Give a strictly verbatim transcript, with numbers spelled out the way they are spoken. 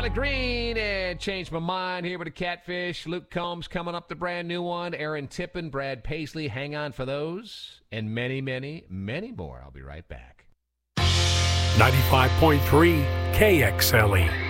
Riley Green and Changed My Mind here with the Catfish. Luke Combs coming up, the brand new one. Aaron Tippin, Brad Paisley. Hang on for those. And many, many, many more. I'll be right back. ninety-five point three K X L E.